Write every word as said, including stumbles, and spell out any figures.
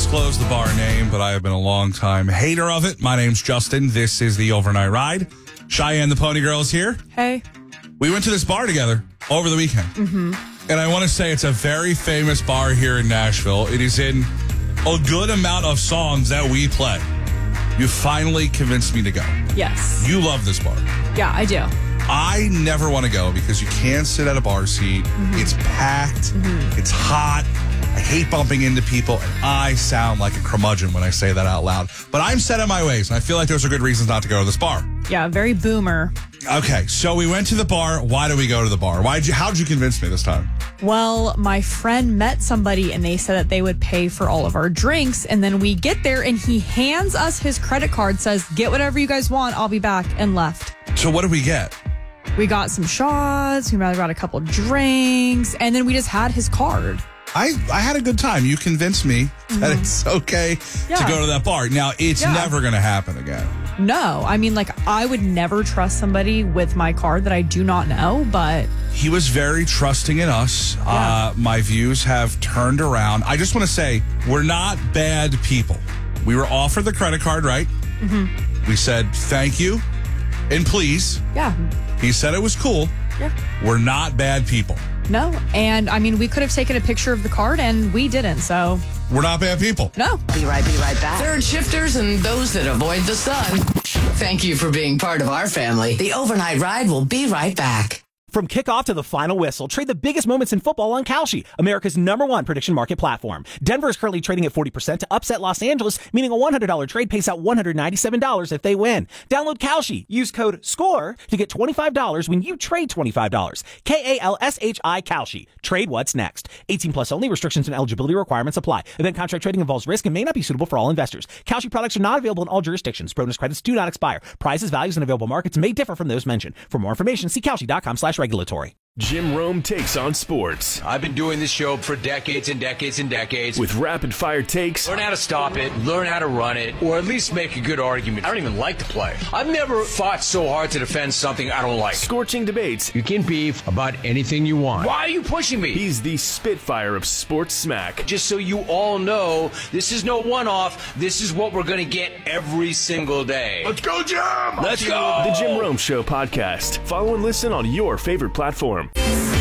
disclose the bar name, but I have been a long time hater of it. My name's Justin. This is the Overnight Ride. Cheyenne the Pony Girl is here. Hey. We went to this bar together over the weekend. Mm-hmm. And I want to say it's a very famous bar here in Nashville. It is in a good amount of songs that we play. You finally convinced me to go. Yes. You love this bar. Yeah, I do. I never want to go because you can't sit at a bar seat. Mm-hmm. It's packed. Mm-hmm. It's hot. I hate bumping into people, and I sound like a curmudgeon when I say that out loud. But I'm set in my ways, and I feel like those are good reasons not to go to this bar. Yeah, very boomer. Okay, so we went to the bar. Why did we go to the bar? Why did you? How did you convince me this time? Well, my friend met somebody, and they said that they would pay for all of our drinks. And then we get there, and he hands us his credit card, says, get whatever you guys want, I'll be back, and left. So what did we get? We got some shots, we got a couple drinks, and then we just had his card. I, I had a good time. You convinced me mm-hmm. that it's okay yeah. to go to that bar. Now, it's yeah. never going to happen again. No. I mean, like, I would never trust somebody with my card that I do not know, but... He was very trusting in us. Yeah. Uh, my views have turned around. I just want to say, we're not bad people. We were offered the credit card, right? Mm-hmm. We said, thank you and please. Yeah. He said it was cool. Yeah. We're not bad people. No, and I mean, we could have taken a picture of the card, and we didn't, so... We're not bad people. No. Be right, be right back. Third shifters and those that avoid the sun. Thank you for being part of our family. The Overnight Ride will be right back. From kickoff to the final whistle, trade the biggest moments in football on Kalshi, America's number one prediction market platform. Denver is currently trading at forty percent to upset Los Angeles, meaning a one hundred dollars trade pays out one hundred ninety-seven dollars if they win. Download Kalshi. Use code SCORE to get twenty-five dollars when you trade twenty-five dollars. K A L S H I Kalshi. Trade what's next. eighteen plus only. Restrictions and eligibility requirements apply. Event contract trading involves risk and may not be suitable for all investors. Kalshi products are not available in all jurisdictions. Bonus credits do not expire. Prizes, values, and available markets may differ from those mentioned. For more information, see Kalshi.com slash regulatory. Jim Rome takes on sports. I've been doing this show for decades and decades and decades. With rapid-fire takes. Learn how to stop it, learn how to run it, or at least make a good argument. I don't even like to play. I've never fought so hard to defend something I don't like. Scorching debates. You can beef about anything you want. Why are you pushing me? He's the Spitfire of sports smack. Just so you all know, this is no one-off. This is what we're going to get every single day. Let's go, Jim! Let's go! The Jim Rome Show podcast. Follow and listen on your favorite platform.